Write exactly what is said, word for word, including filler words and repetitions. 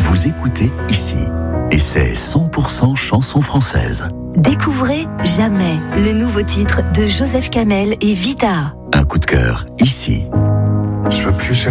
Vous écoutez ici. Et c'est cent pour cent chansons françaises. Découvrez Jamais, le nouveau titre de Joseph Kamel et Vita. Un coup de cœur ici. Je veux plus